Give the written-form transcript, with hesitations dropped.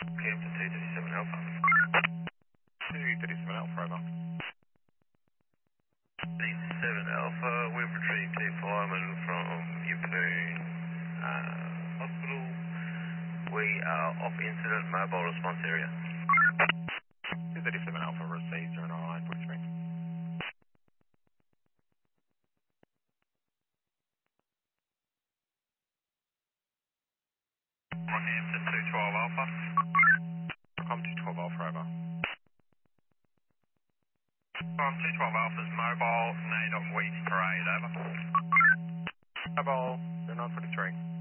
PM to 237 Alpha. 237 Alpha, over. 37 Alpha, we've retrieved two firemen from Yeppoon Hospital. We are off incident mobile response area. 237 Alpha received 0943. 1AM to 212 Alpha. I'm 212 Alpha, over. 212 Alpha's mobile, NAIDOC Weeks Parade, over. Mobile 0943.